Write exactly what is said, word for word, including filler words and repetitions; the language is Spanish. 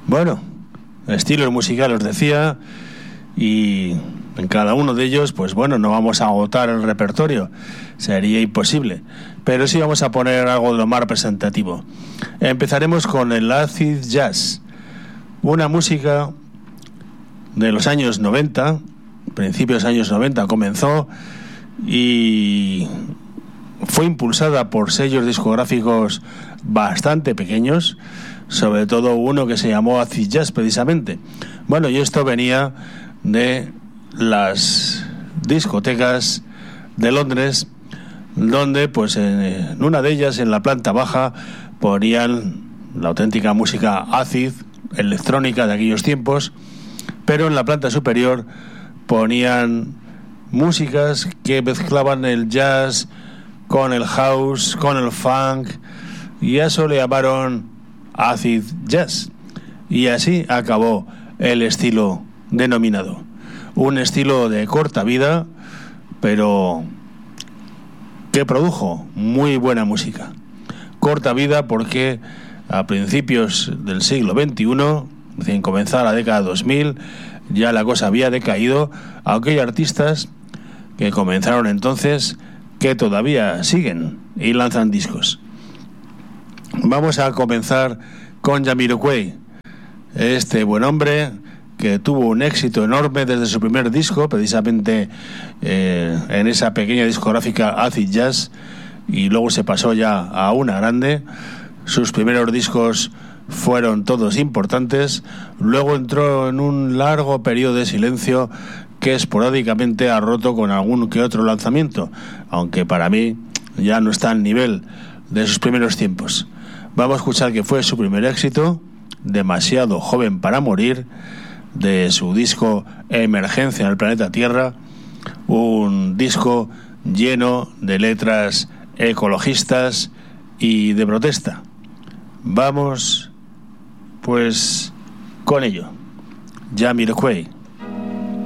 Bueno, estilos musicales os decía, y en cada uno de ellos, pues bueno, no vamos a agotar el repertorio, sería imposible, pero sí vamos a poner algo de lo más representativo. Empezaremos con el acid jazz, una música de los años noventa, principios de los años noventa comenzó, y fue impulsada por sellos discográficos bastante pequeños, sobre todo uno que se llamó Acid Jazz precisamente. Bueno, y esto venía de las discotecas de Londres, donde pues en una de ellas, en la planta baja, ponían la auténtica música acid, electrónica de aquellos tiempos, pero en la planta superior ponían músicas que mezclaban el jazz con el house, con el funk, y a eso le llamaron acid jazz, y así acabó el estilo denominado. Un estilo de corta vida, pero que produjo muy buena música. Corta vida porque a principios del siglo veintiuno, sin comenzar la década dos mil, ya la cosa había decaído, aunque hay artistas que comenzaron entonces que todavía siguen y lanzan discos. Vamos a comenzar con Jamiroquai, este buen hombre que tuvo un éxito enorme desde su primer disco, precisamente eh, en esa pequeña discográfica Acid Jazz, y luego se pasó ya a una grande. Sus primeros discos fueron todos importantes, luego entró en un largo periodo de silencio que esporádicamente ha roto con algún que otro lanzamiento, aunque para mí ya no está al nivel de sus primeros tiempos. Vamos a escuchar que fue su primer éxito, Demasiado joven para morir, de su disco Emergencia en el planeta Tierra, un disco lleno de letras ecologistas y de protesta. Vamos pues con ello. Jamiroquai.